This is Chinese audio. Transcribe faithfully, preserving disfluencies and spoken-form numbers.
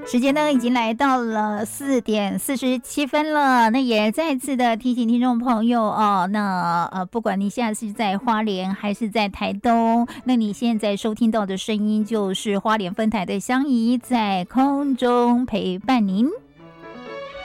时间呢已经来到了四点四十七分了，那也再次的提醒听众朋友哦，那呃，不管你现在是在花莲还是在台东，那你现在收听到的声音就是花莲分台的香怡在空中陪伴您。